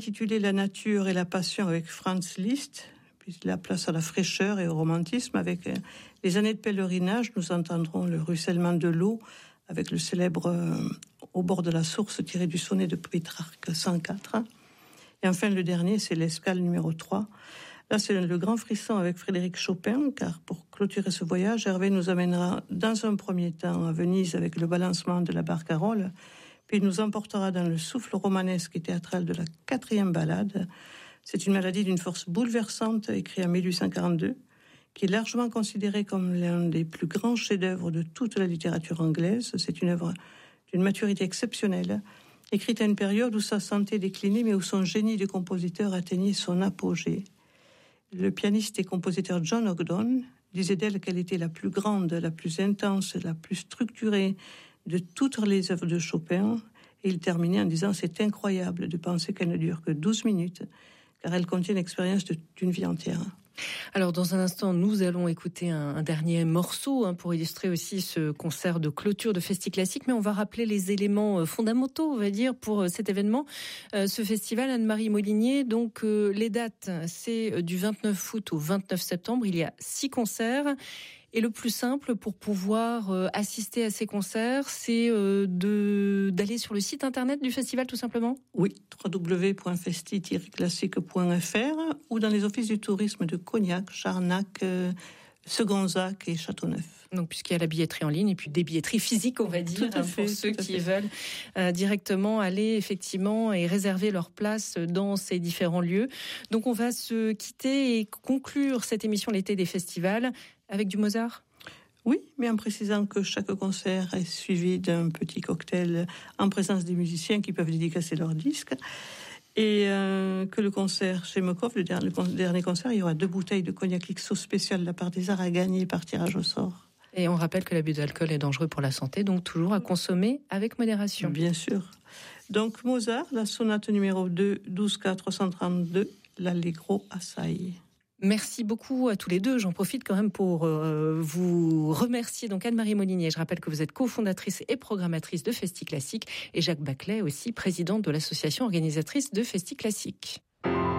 Intitulé La nature et la passion avec Franz Liszt, puis la place à la fraîcheur et au romantisme. Avec les années de pèlerinage, nous entendrons le ruissellement de l'eau avec le célèbre Au bord de la source tiré du sonnet de Pétrarque 104. Et enfin, le dernier, c'est l'escale numéro 3. Là, c'est le grand frisson avec Frédéric Chopin, car pour clôturer ce voyage, Hervé nous amènera dans un premier temps à Venise avec le balancement de la barcarolle, puis il nous emportera dans le souffle romanesque et théâtral de la 4e ballade. C'est une mélodie d'une force bouleversante, écrite en 1842, qui est largement considérée comme l'un des plus grands chefs-d'œuvre de toute la littérature anglaise. C'est une œuvre d'une maturité exceptionnelle, écrite à une période où sa santé déclinait, mais où son génie de compositeur atteignait son apogée. Le pianiste et compositeur John Ogden disait d'elle qu'elle était la plus grande, la plus intense, la plus structurée de toutes les œuvres de Chopin. Et il terminait en disant « C'est incroyable de penser qu'elle ne dure que 12 minutes, car elle contient l'expérience d'une vie entière. » Alors, dans un instant, nous allons écouter un dernier morceau pour illustrer aussi ce concert de clôture de Festiclassique, mais on va rappeler les éléments fondamentaux, on va dire, pour cet événement. Ce festival, Anne-Marie Molinier, donc les dates, c'est du 29 août au 29 septembre. Il y a 6 concerts. Et le plus simple pour pouvoir assister à ces concerts, c'est d'aller sur le site internet du festival, tout simplement ? Oui, www.festi-classique.fr ou dans les offices du tourisme de Cognac, Charnac, Segonzac et Châteauneuf. Donc, puisqu'il y a la billetterie en ligne et puis des billetteries physiques, on va dire, pour ceux qui veulent directement aller effectivement et réserver leur place dans ces différents lieux. Donc, on va se quitter et conclure cette émission L'été des festivals avec du Mozart. Oui, mais en précisant que chaque concert est suivi d'un petit cocktail en présence des musiciens qui peuvent dédicacer leurs disques. Et que le concert chez Mokov, le dernier concert, il y aura 2 bouteilles de cognac XO spécial de la part des arts à gagner par tirage au sort. Et on rappelle que l'abus d'alcool est dangereux pour la santé, donc toujours à consommer avec modération. Bien sûr. Donc Mozart, la sonate numéro 2, 12K332, l'Allegro Assai. Merci beaucoup à tous les deux. J'en profite quand même pour vous remercier. Donc Anne-Marie Molinier, je rappelle que vous êtes cofondatrice et programmatrice de Festiclassique, et Jacques Baclet aussi, présidente de l'association organisatrice de Festiclassique.